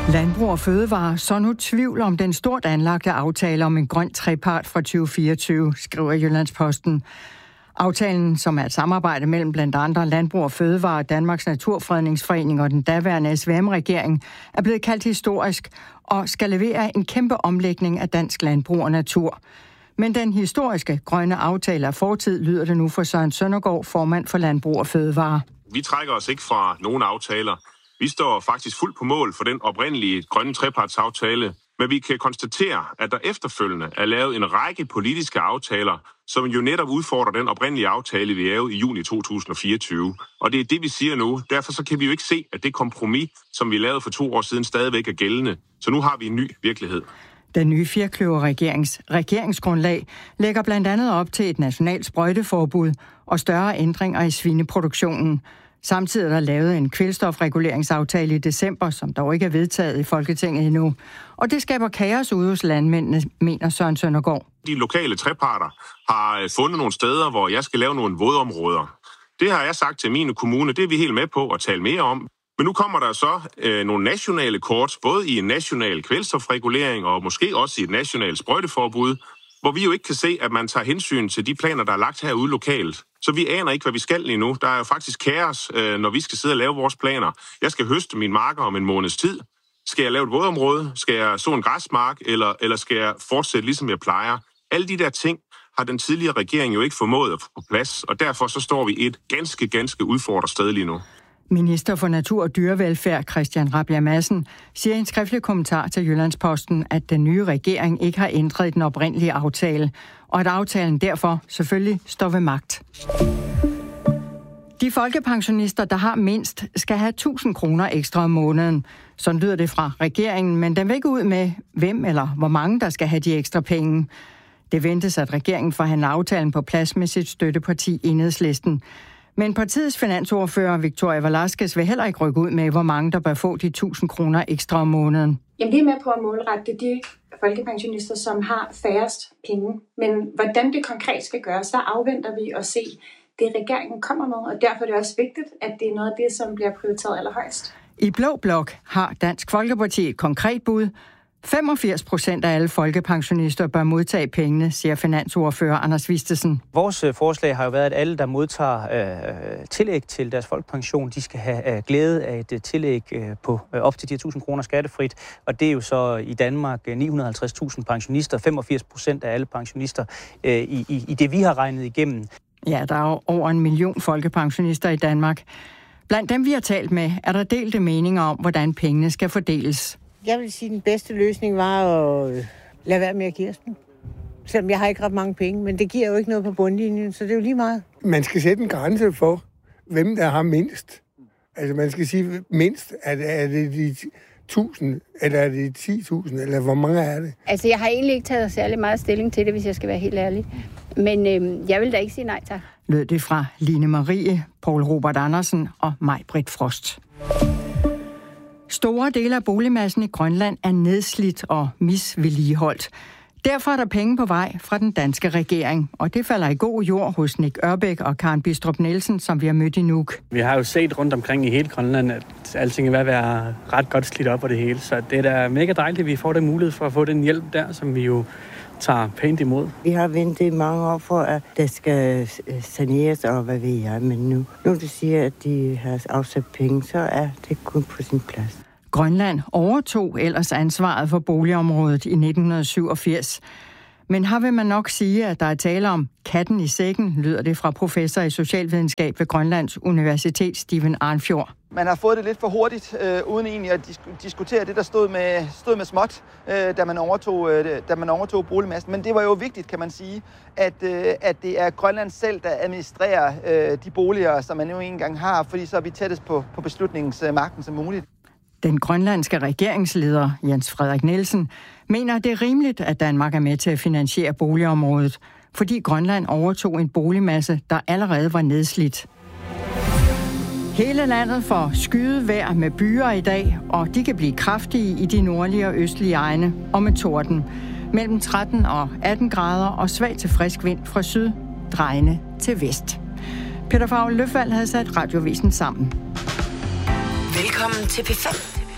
Landbrug og Fødevare så nu tvivl om den stort anlagte aftale om en grøn trepart fra 2024, skriver Jyllandsposten. Aftalen, som er et samarbejde mellem blandt andre Landbrug og Fødevare, Danmarks Naturfredningsforening og den daværende SVM-regering, er blevet kaldt historisk og skal levere en kæmpe omlægning af dansk landbrug og natur. Men den historiske grønne aftale af fortid, lyder det nu for Søren Søndergaard, formand for Landbrug og Fødevare. Vi trækker os ikke fra nogen aftaler. Vi står faktisk fuldt på mål for den oprindelige grønne trepartsaftale, men vi kan konstatere, at der efterfølgende er lavet en række politiske aftaler, som jo netop udfordrer den oprindelige aftale, vi lavede i juni 2024. Og det er det, vi siger nu. Derfor så kan vi jo ikke se, at det kompromis, som vi lavede for 2 år siden, stadigvæk er gældende. Så nu har vi en ny virkelighed. Den nye firkløverregerings regeringsgrundlag lægger blandt andet op til et nationalt sprøjteforbud og større ændringer i svineproduktionen. Samtidig er der lavet en kvælstofreguleringsaftale i december, som dog ikke er vedtaget i Folketinget endnu. Og det skaber kaos ude hos landmændene, mener Søren Søndergaard. De lokale treparter har fundet nogle steder, hvor jeg skal lave nogle vådområder. Det har jeg sagt til mine kommuner, det er vi helt med på at tale mere om. Men nu kommer der så nogle nationale kort, både i en national kvælstofregulering og måske også i et nationalt sprøjteforbud, hvor vi jo ikke kan se, at man tager hensyn til de planer, der er lagt herude lokalt. Så vi aner ikke, hvad vi skal lige nu. Der er jo faktisk kaos, når vi skal sidde og lave vores planer. Jeg skal høste mine marker om en måneds tid. Skal jeg lave et vådområde? Skal jeg så en græsmark? Eller skal jeg fortsætte, ligesom jeg plejer? Alle de der ting har den tidligere regering jo ikke formået at få på plads, og derfor så står vi et ganske udfordret sted lige nu. Minister for Natur og Dyrevelfærd Christian Rabjerg Madsen siger i en skriftlig kommentar til Jyllandsposten, at den nye regering ikke har ændret den oprindelige aftale, og at aftalen derfor selvfølgelig står ved magt. De folkepensionister, der har mindst, skal have 1.000 kroner ekstra om måneden. Sådan lyder det fra regeringen, men den vil ikke ud med, hvem eller hvor mange, der skal have de ekstra penge. Det ventes, at regeringen forhandler aftalen på plads med sit støtteparti Enhedslisten. Men partiets finansordfører Victoria Velasquez vil heller ikke rykke ud med, hvor mange der bør få de 1.000 kroner ekstra om måneden. Jamen, det er med på at målrette de folkepensionister, som har færrest penge. Men hvordan det konkret skal gøres, der afventer vi at se det, regeringen kommer med. Og derfor er det også vigtigt, at det er noget af det, som bliver prioriteret allerhøjst. I Blå Blok har Dansk Folkeparti et konkret bud. 85% af alle folkepensionister bør modtage pengene, siger finansordfører Anders Vistesen. Vores forslag har jo været, at alle, der modtager tillæg til deres folkepension, de skal have glæde af et tillæg på op til de 1.000 kroner skattefrit. Og det er jo så i Danmark 950.000 pensionister, 85% af alle pensionister i det, vi har regnet igennem. Ja, der er over 1 million folkepensionister i Danmark. Blandt dem, vi har talt med, er der delte meninger om, hvordan pengene skal fordeles. Jeg vil sige, at den bedste løsning var at lade være med at give os dem. Selvom jeg har ikke ret mange penge, men det giver jo ikke noget på bundlinjen, så det er jo lige meget. Man skal sætte en grænse for, hvem der har mindst. Altså man skal sige mindst, er det de 1.000, eller er det 10.000, eller hvor mange er det? Altså jeg har egentlig ikke taget særlig meget stilling til det, hvis jeg skal være helt ærlig. Men jeg vil da ikke sige nej tak. Lød det fra Line Marie, Poul Robert Andersen og Maj-Britt Frost. Store dele af boligmassen i Grønland er nedslidt og misvedligeholdt. Derfor er der penge på vej fra den danske regering, og det falder i god jord hos Nick Ørbæk og Karen Bistrup Nielsen, som vi har mødt i Nuuk. Vi har jo set rundt omkring i hele Grønland, at alting er ved at være ret godt slidt op på det hele, så det er da mega dejligt, at vi får den mulighed for at få den hjælp der, som vi jo tager pænt imod. Vi har ventet mange år for, at der skal saneres, og hvad ved jeg, men nu du siger, at de har afsat penge, så er det kun på sin plads. Grønland overtog ellers ansvaret for boligområdet i 1987. Men her vil man nok sige, at der er tale om katten i sækken, lyder det fra professor i socialvidenskab ved Grønlands Universitet, Steven Arnfjord. Man har fået det lidt for hurtigt, uden egentlig at diskutere det, der stod med småt, da man overtog boligmassen. Men det var jo vigtigt, kan man sige, at det er Grønland selv, der administrerer de boliger, som man nu engang har, fordi så er vi tættest på beslutningsmagten som muligt. Den grønlandske regeringsleder, Jens Frederik Nielsen, mener, at det er rimeligt, at Danmark er med til at finansiere boligområdet, fordi Grønland overtog en boligmasse, der allerede var nedslidt. Hele landet får skyet vejr med byer i dag, og de kan blive kraftige i de nordlige og østlige egne og med torden. Mellem 13 og 18 grader og svag til frisk vind fra syd, drejende til vest. Peter Favl Løfvald havde sat radiovisen sammen. Velkommen til P5.